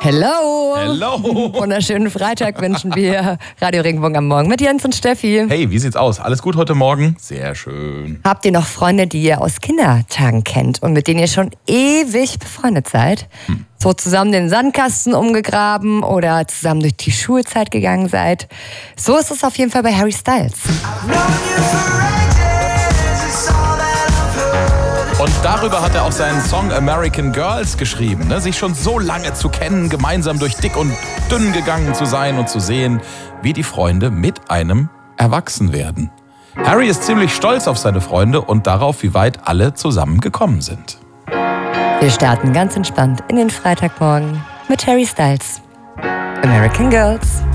Hello! Hello! Wunderschönen Freitag wünschen wir. Radio Regenbogen am Morgen mit Jens und Steffi. Hey, wie sieht's aus? Alles gut heute Morgen? Sehr schön. Habt ihr noch Freunde, die ihr aus Kindertagen kennt und mit denen ihr schon ewig befreundet seid? So zusammen den Sandkasten umgegraben oder zusammen durch die Schulzeit gegangen seid? So ist es auf jeden Fall bei Harry Styles. Und darüber hat er auch seinen Song American Girls geschrieben. Ne? Sich schon so lange zu kennen, gemeinsam durch dick und dünn gegangen zu sein und zu sehen, wie die Freunde mit einem erwachsen werden. Harry ist ziemlich stolz auf seine Freunde und darauf, wie weit alle zusammen gekommen sind. Wir starten ganz entspannt in den Freitagmorgen mit Harry Styles. American Girls.